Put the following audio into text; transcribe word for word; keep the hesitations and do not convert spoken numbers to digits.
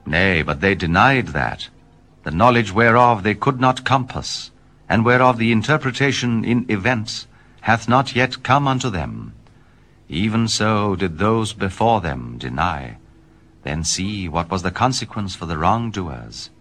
Nay, but they denied that, the knowledge whereof they could not compass, and whereof the interpretation in events hath not yet come unto them. Even so did those before them deny. Then see what was the consequence for the wrongdoers.